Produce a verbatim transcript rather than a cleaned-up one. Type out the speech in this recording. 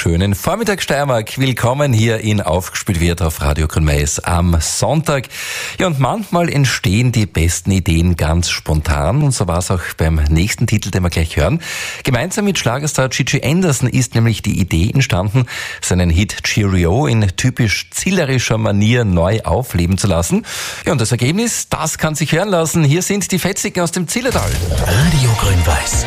Schönen Vormittag, Steiermark. Willkommen hier in Aufgespielt wird auf Radio Grün-Mais am Sonntag. Ja, und manchmal entstehen die besten Ideen ganz spontan. Und so war es auch beim nächsten Titel, den wir gleich hören. Gemeinsam mit Schlagerstar Gigi Anderson ist nämlich die Idee entstanden, seinen Hit Cheerio in typisch zillerischer Manier neu aufleben zu lassen. Ja, und das Ergebnis, das kann sich hören lassen. Hier sind die Fetzigen aus dem Zillertal. Radio Grün-Weiß.